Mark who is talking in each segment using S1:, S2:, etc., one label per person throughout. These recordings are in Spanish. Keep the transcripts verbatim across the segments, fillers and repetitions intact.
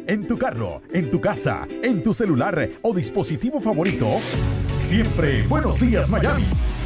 S1: en tu carro, en tu casa, en tu celular o dispositivo favorito, siempre Buenos Días Miami.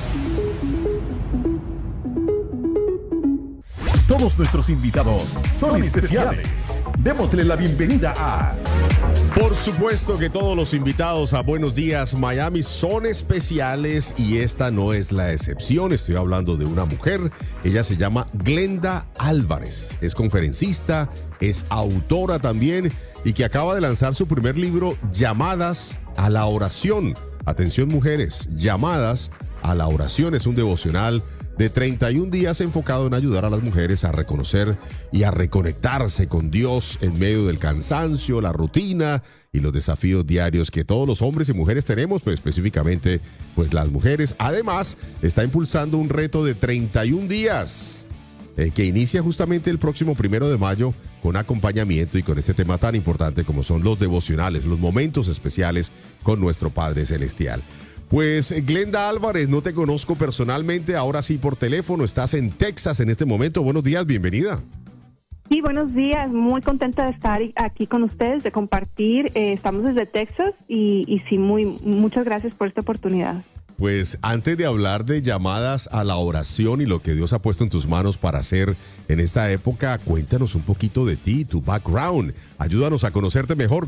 S1: Todos nuestros invitados son especiales. Démosle la bienvenida a...
S2: Por supuesto que todos los invitados a Buenos Días Miami son especiales y esta no es la excepción. Estoy hablando de una mujer. Ella se llama Glenda Álvarez. Es conferencista, es autora también y que acaba de lanzar su primer libro, Llamadas a la Oración. Atención mujeres, Llamadas a la Oración es un devocional de treinta y un días enfocado en ayudar a las mujeres a reconocer y a reconectarse con Dios en medio del cansancio, la rutina y los desafíos diarios que todos los hombres y mujeres tenemos, pero específicamente pues las mujeres. Además, está impulsando un reto de treinta y un días eh, que inicia justamente el próximo primero de mayo con acompañamiento y con este tema tan importante como son los devocionales, los momentos especiales con nuestro Padre Celestial. Pues Glenda Álvarez, no te conozco personalmente, ahora sí por teléfono, estás en Texas en este momento. Buenos días, bienvenida.
S3: Sí, buenos días, muy contenta de estar aquí con ustedes, de compartir. Eh, estamos desde Texas y, y sí, muy, muchas gracias por esta oportunidad.
S2: Pues antes de hablar de llamadas a la oración y lo que Dios ha puesto en tus manos para hacer en esta época, cuéntanos un poquito de ti, tu background, ayúdanos a conocerte mejor.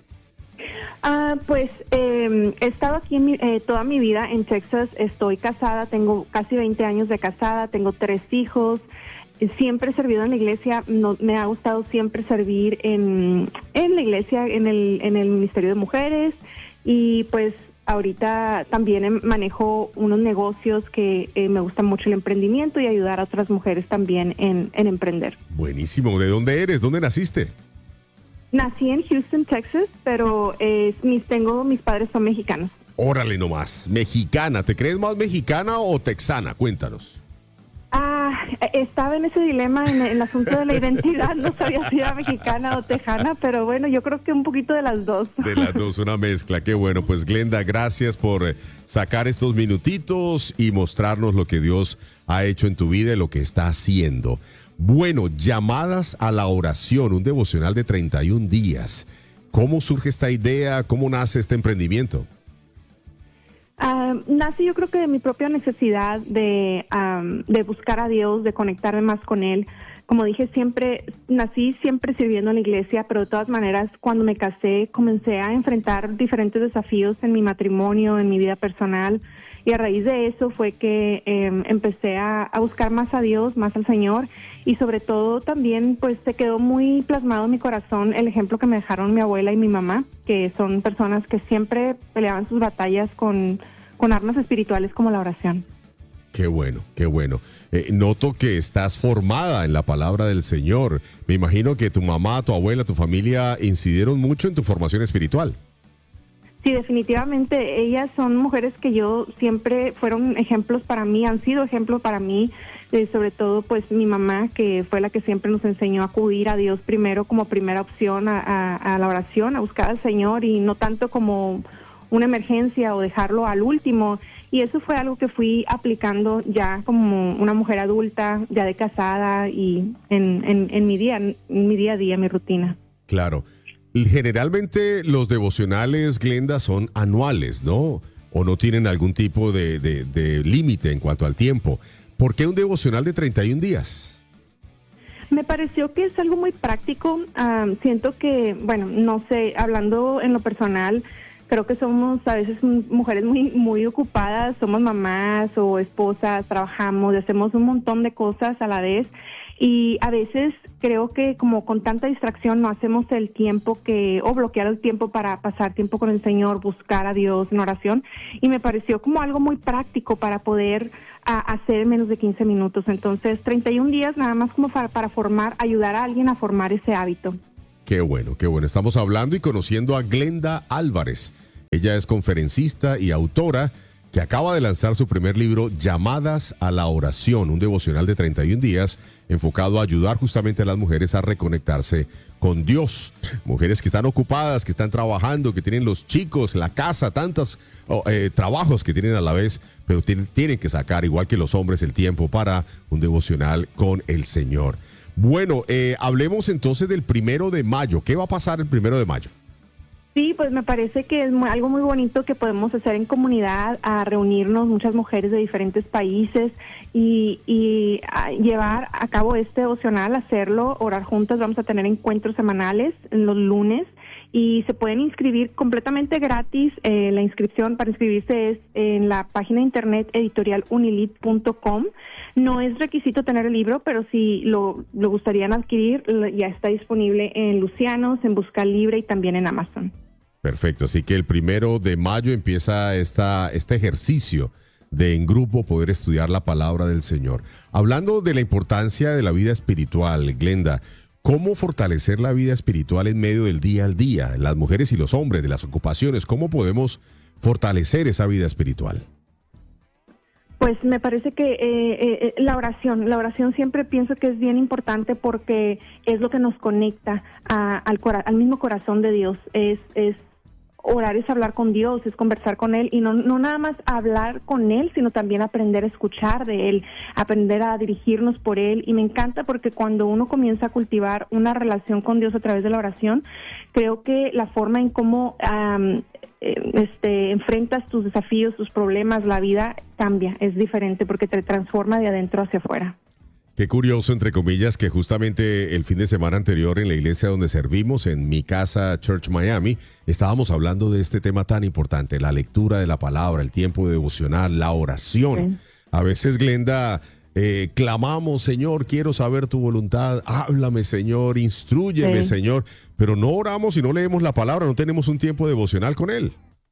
S3: Ah, pues eh, he estado aquí en mi, eh, toda mi vida en Texas, estoy casada, tengo casi veinte años de casada, tengo tres hijos, siempre he servido en la iglesia, no, me ha gustado siempre servir en, en la iglesia, en el, en el Ministerio de Mujeres y pues ahorita también manejo unos negocios que eh, me gusta mucho el emprendimiento y ayudar a otras mujeres también en, en emprender.
S2: Buenísimo, ¿de dónde eres? ¿Dónde naciste?
S3: Nací en Houston, Texas, pero eh, mis, tengo, mis padres son mexicanos.
S2: Órale nomás, mexicana. ¿Te crees más mexicana o texana? Cuéntanos.
S3: Ah, estaba en ese dilema en el asunto de la identidad. No sabía si era mexicana o tejana, pero bueno, yo creo que un poquito de las dos.
S2: De las dos, una mezcla. Qué bueno. Pues Glenda, gracias por sacar estos minutitos y mostrarnos lo que Dios ha hecho en tu vida y lo que está haciendo. Bueno, Llamadas a la Oración, un devocional de treinta y un días. ¿Cómo surge esta idea? ¿Cómo nace este emprendimiento?
S3: Uh, nace yo creo que de mi propia necesidad de, um, de buscar a Dios, de conectarme más con Él. Como dije, siempre nací siempre sirviendo en la iglesia, pero de todas maneras, cuando me casé, comencé a enfrentar diferentes desafíos en mi matrimonio, en mi vida personal. Y a raíz de eso fue que eh, empecé a, a buscar más a Dios, más al Señor. Y sobre todo también, pues, se quedó muy plasmado en mi corazón el ejemplo que me dejaron mi abuela y mi mamá, que son personas que siempre peleaban sus batallas con, con armas espirituales como la oración.
S2: Qué bueno, qué bueno. Eh, noto que estás formada en la palabra del Señor. Me imagino que tu mamá, tu abuela, tu familia incidieron mucho en tu formación espiritual.
S3: Sí, definitivamente. Ellas son mujeres que yo siempre fueron ejemplos para mí, han sido ejemplos para mí. Eh, sobre todo, pues, mi mamá, que fue la que siempre nos enseñó a acudir a Dios primero como primera opción a, a, a la oración, a buscar al Señor y no tanto como una emergencia o dejarlo al último. Y eso fue algo que fui aplicando ya como una mujer adulta, ya de casada y en, en, en mi día, en mi día a día, mi rutina.
S2: Claro. Generalmente los devocionales, Glenda, son anuales, ¿no? O no tienen algún tipo de, de, de límite en cuanto al tiempo. ¿Por qué un devocional de treinta y un días?
S3: Me pareció que es algo muy práctico. Um, siento que, bueno, no sé, hablando en lo personal, creo que somos a veces mujeres muy muy ocupadas, somos mamás o esposas, trabajamos, hacemos un montón de cosas a la vez y a veces creo que como con tanta distracción no hacemos el tiempo que, o bloquear el tiempo para pasar tiempo con el Señor, buscar a Dios en oración, y me pareció como algo muy práctico para poder a, hacer en menos de quince minutos. Entonces, treinta y un días nada más como para, para formar, ayudar a alguien a formar ese hábito.
S2: Qué bueno, qué bueno. Estamos hablando y conociendo a Glenda Álvarez. Ella es conferencista y autora que acaba de lanzar su primer libro, Llamadas a la Oración, un devocional de treinta y un días enfocado a ayudar justamente a las mujeres a reconectarse con Dios. Mujeres que están ocupadas, que están trabajando, que tienen los chicos, la casa, tantos oh, eh, trabajos que tienen a la vez, pero tienen, tienen que sacar, igual que los hombres, el tiempo para un devocional con el Señor. Bueno, eh, hablemos entonces del primero de mayo. ¿Qué va a pasar el primero de mayo?
S3: Sí, pues me parece que es muy- algo muy bonito que podemos hacer en comunidad, a reunirnos muchas mujeres de diferentes países y, y a llevar a cabo este devocional, hacerlo, orar juntas. Vamos a tener encuentros semanales en los lunes y se pueden inscribir completamente gratis. Eh, la inscripción para inscribirse es en la página de internet editorial unilit punto com. No es requisito tener el libro, pero si lo, lo gustarían adquirir, lo- ya está disponible en Lucianos, en Busca Libre y también en Amazon.
S2: Perfecto, así que el primero de mayo empieza esta, este ejercicio de en grupo poder estudiar la palabra del Señor. Hablando de la importancia de la vida espiritual, Glenda, ¿cómo fortalecer la vida espiritual en medio del día al día? Las mujeres y los hombres, de las ocupaciones, ¿cómo podemos fortalecer esa vida espiritual?
S3: Pues me parece que eh, eh, la oración, la oración siempre pienso que es bien importante porque es lo que nos conecta a- al, cora- al mismo corazón de Dios. Es, es orar es hablar con Dios, es conversar con Él y no, no nada más hablar con Él, sino también aprender a escuchar de Él, aprender a dirigirnos por Él. Y me encanta porque cuando uno comienza a cultivar una relación con Dios a través de la oración, creo que la forma en cómo am, eh, este, enfrentas tus desafíos, tus problemas, la vida cambia, es diferente porque te transforma de adentro hacia afuera.
S2: Qué curioso, entre comillas, que justamente el fin de semana anterior en la iglesia donde servimos, en mi casa Church Miami, estábamos hablando de este tema tan importante, la lectura de la palabra, el tiempo devocional, la oración.
S3: Sí.
S2: A veces, Glenda, eh, clamamos, Señor, quiero saber tu voluntad, háblame, Señor, instrúyeme,
S3: Sí.
S2: Señor, pero no oramos y no leemos la palabra, no tenemos un tiempo devocional con Él.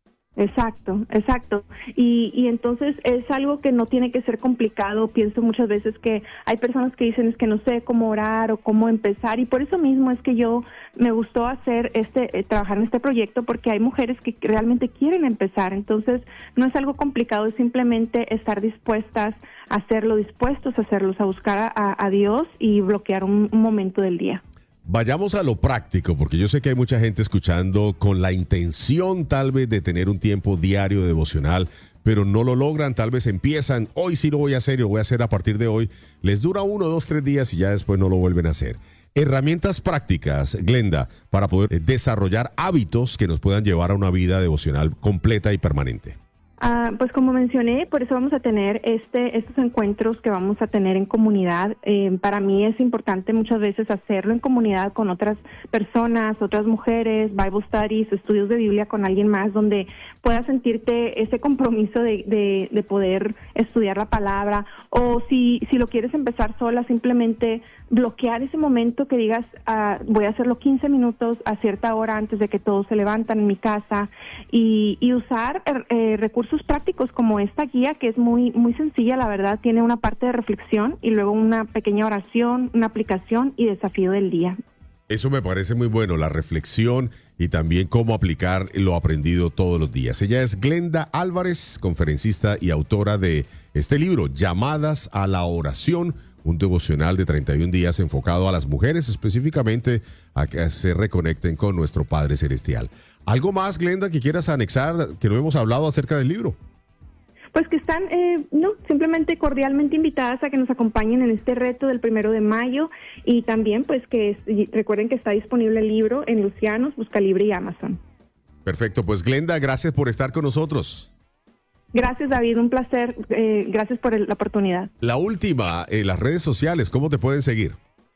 S3: Exacto, exacto. Y, y entonces es algo que no tiene que ser complicado. Pienso muchas veces que hay personas que dicen es que no sé cómo orar o cómo empezar y por eso mismo es que yo me gustó hacer este, eh, trabajar en este proyecto porque hay mujeres que realmente quieren empezar. Entonces no es algo complicado, es simplemente estar dispuestas a hacerlo, dispuestos a hacerlos, a buscar a, a- a Dios y bloquear un, un momento del día.
S2: Vayamos a lo práctico, porque yo sé que hay mucha gente escuchando con la intención tal vez de tener un tiempo diario devocional, pero no lo logran, tal vez empiezan, hoy sí lo voy a hacer y lo voy a hacer a partir de hoy, les dura uno, dos, tres días y ya después no lo vuelven a hacer. Herramientas prácticas, Glenda, para poder eh, desarrollar hábitos que nos puedan llevar a una vida devocional completa y permanente.
S3: Ah, pues como mencioné, por eso vamos a tener este estos encuentros que vamos a tener en comunidad. Eh, para mí es importante muchas veces hacerlo en comunidad con otras personas, otras mujeres, Bible studies, estudios de Biblia con alguien más, donde puedas sentirte ese compromiso de, de, de poder estudiar la palabra. O si, si lo quieres empezar sola, simplemente bloquear ese momento que digas, ah, voy a hacerlo quince minutos a cierta hora antes de que todos se levantan en mi casa y, y usar eh, recursos prácticos como esta guía que es muy muy sencilla, la verdad, tiene una parte de reflexión y luego una pequeña oración, una aplicación y desafío del día.
S2: Eso me parece muy bueno, la reflexión y también cómo aplicar lo aprendido todos los días. Ella es Glenda Álvarez, conferencista y autora de este libro, Llamadas a la Oración, un devocional de treinta y un días enfocado a las mujeres, específicamente a que se reconecten con nuestro Padre Celestial. ¿Algo más, Glenda, que quieras anexar, que no hemos hablado acerca del libro?
S3: Pues que están, eh, no, simplemente cordialmente invitadas a que nos acompañen en este reto del primero de mayo y también pues que es, y recuerden que está disponible el libro en Lucianos, Busca Libre y Amazon.
S2: Perfecto, pues Glenda, gracias por estar con nosotros.
S3: Gracias, David, un placer, eh, gracias por el- la oportunidad.
S2: La última, en las redes sociales, ¿cómo te pueden seguir?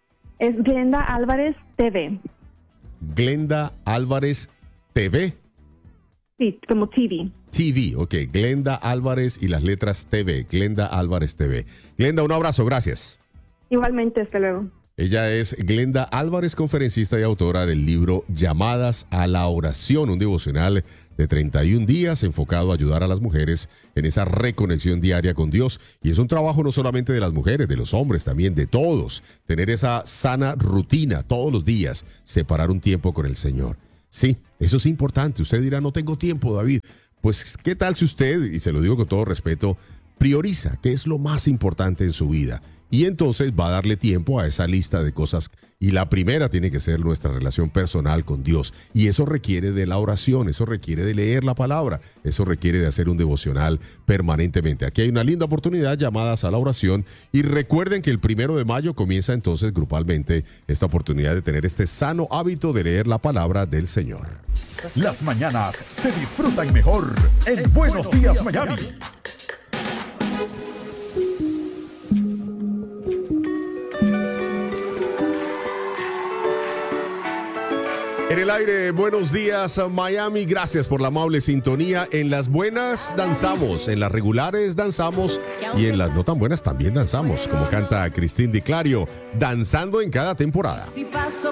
S3: Es Glenda Álvarez T V.
S2: Glenda Álvarez T V.
S3: Sí, como T V.
S2: T V, ok. Glenda Álvarez y las letras T V. Glenda Álvarez T V. Glenda, un abrazo, gracias.
S3: Igualmente, hasta luego.
S2: Ella es Glenda Álvarez, conferencista y autora del libro Llamadas a la Oración, un devocional de treinta y un días enfocado a ayudar a las mujeres en esa reconexión diaria con Dios. Y es un trabajo no solamente de las mujeres, de los hombres, también de todos. Tener esa sana rutina todos los días, separar un tiempo con el Señor. Sí, eso es importante. Usted dirá, no tengo tiempo, David. Pues, ¿qué tal si usted, y se lo digo con todo respeto, prioriza qué es lo más importante en su vida? y entonces va a darle tiempo a esa lista de cosas. Y la primera tiene que ser nuestra relación personal con Dios. Y eso requiere de la oración, eso requiere de leer la palabra, eso requiere de hacer un devocional permanentemente. Aquí hay una linda oportunidad, llamadas a la oración. Y recuerden que el primero de mayo comienza entonces grupalmente esta oportunidad de tener este sano hábito de leer la palabra del Señor.
S1: Las mañanas se disfrutan mejor en Buenos Días, Miami.
S2: En el aire, buenos días Miami, gracias por la amable sintonía. En las buenas danzamos, en las regulares danzamos y en las no tan buenas también danzamos, como canta Cristín Di Clario, danzando en cada temporada.